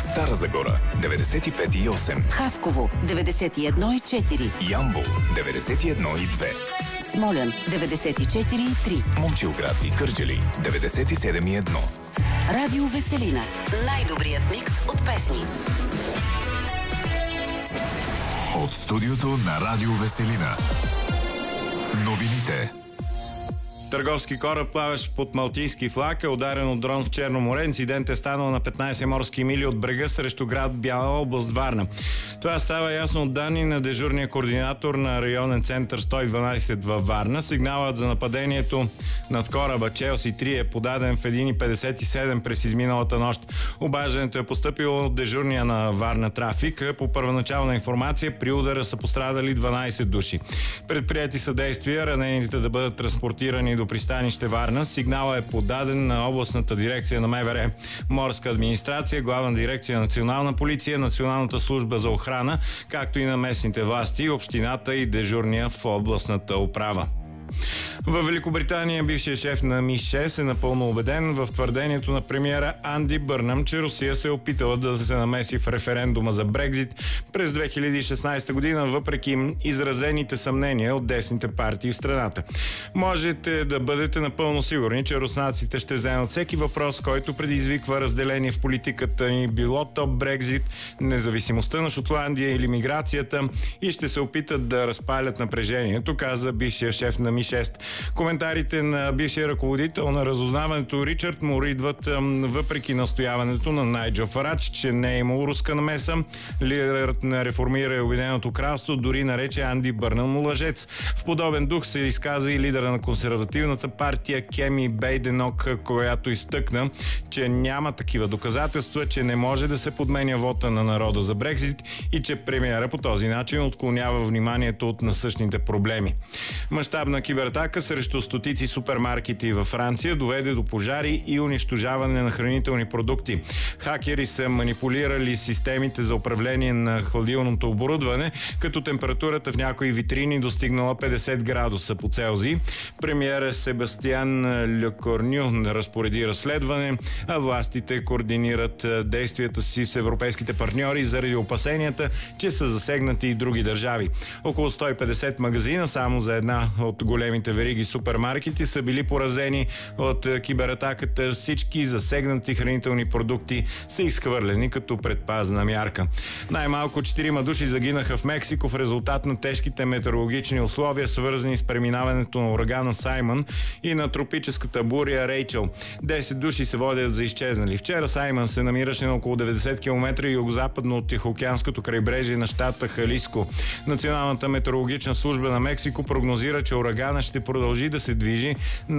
Стара Загора 95,8, Хасково 91,4, Ямбол 91,2, Смолян 94,3, Момчилград и Кърджали 97,1. Радио Веселина. Най-добрият микс от песни. От студиото на Радио Веселина. Новините. Търговски кораб, плаващ под малтийски флаг, е ударен от дрон в Черно море. Инцидент е станал на 15 морски мили от брега срещу град Бяла, област Варна. Това става ясно от данни на дежурния координатор на районен център 112 във Варна. Сигналът за нападението над кораба Челси 3 е подаден в 1:57 през изминалата нощ. Обаждането е постъпило от дежурния на Варна трафик. По първоначална информация при удара са пострадали 12 души. Предприяти са действия ранените да бъдат транспортирани до пристанище Варна. Сигналът е подаден на областната дирекция на МВР, Морска администрация, Главна дирекция Национална полиция, Националната служба за охрана, както и на местните власти, общината и дежурния в областната управа. В Великобритания бившият шеф на МИ-6 е напълно убеден в твърдението на премиера Анди Бърнам, че Русия се е опитала да се намеси в референдума за Брекзит през 2016 година, въпреки изразените съмнения от десните партии в страната. Можете да бъдете напълно сигурни, че руснаците ще вземат всеки въпрос, който предизвиква разделение в политиката ни, било то Брекзит, независимостта на Шотландия или миграцията, и ще се опитат да разпалят напрежението, каза бившият шеф на МИ-6. Коментарите на бившия ръководител на разузнаването Ричард Мур идват въпреки настояването на Найджел Фарадж, че не е имало руска намеса. Лидерът на Реформира Обединеното кралство дори нарече Анди Бърнам лъжец. В подобен дух се изказа и лидера на консервативната партия Кеми Бейденок, която изтъкна, че няма такива доказателства, че не може да се подменя вота на народа за Брекзит и че премиера по този начин отклонява вниманието от насъщните проблеми. Мащабна кибератака срещу стотици супермаркети във Франция доведе до пожари и унищожаване на хранителни продукти. Хакери са манипулирали системите за управление на хладилното оборудване, като температурата в някои витрини достигнала 50 градуса по Целзий. Премиер Себастиан Лекорню разпореди разследване, а властите координират действията си с европейските партньори заради опасенията, че са засегнати и други държави. Около 150 магазина само за една от големите вериги супермаркети са били поразени от кибератаката. Всички засегнати хранителни продукти са изхвърлени като предпазна мярка. Най-малко 4 души загинаха в Мексико в резултат на тежките метеорологични условия, свързани с преминаването на урагана Саймън и на тропическата буря Рейчел. 10 души се водят за изчезнали. Вчера Саймън се намираше на около 90 км югозападно от Тихоокеанското крайбрежие на щата Халиско. Националната метеорологична служба на Мексико прогнозира, че урагана ще продължи да се движи